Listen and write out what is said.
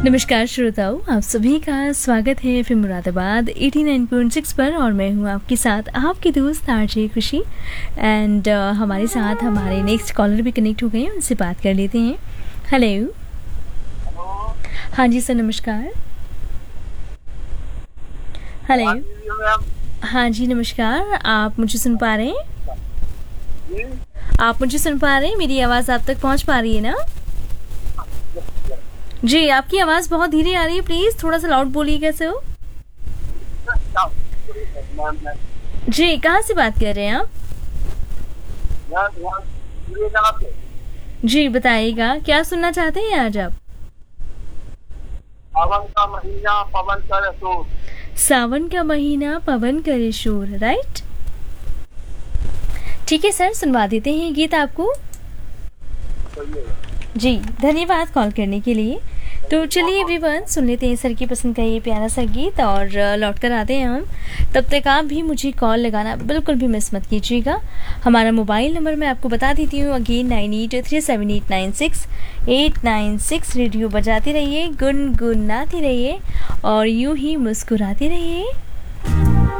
नमस्कार श्रोताओं, आप सभी का स्वागत है एफएम मुरादाबाद 89.6 पर और मैं हूं आपके साथ आपकी दोस्त आरजे खुशी। एंड हमारे साथ हमारे नेक्स्ट कॉलर भी कनेक्ट हो गए हैं, उनसे बात कर लेते हैं। हेलो। हाँ जी सर, नमस्कार। हेलो। हाँ जी नमस्कार, आप मुझे सुन पा रहे हैं? आप मुझे सुन पा रहे हैं? मेरी आवाज़ आप तक पहुंच पा रही है ना? जी, आपकी आवाज़ बहुत धीरे आ रही है, प्लीज़ थोड़ा सा लाउड बोलिए। कैसे हो? जी, कहाँ से बात कर रहे हैं आप? जी बताइएगा, क्या सुनना चाहते हैं आज आप? सावन का महीना पवन करे शोर। सावन का महीना पवन करे शोर, राइट? ठीक है सर, सुनवा देते हैं गीत आपको। जी धन्यवाद कॉल करने के लिए। तो चलिए एवरीवन, सुन लेते हैं सर की पसंद का ये प्यारा सा गीत और लौट कर आते हैं हम। तब तक आप भी मुझे कॉल लगाना बिल्कुल भी मिस मत कीजिएगा। हमारा मोबाइल नंबर मैं आपको बता देती हूँ अगेन, 9837896896। रेडियो बजाते रहिए, गुनगुनाते रहिए और यूं ही मुस्कुराते रहिए।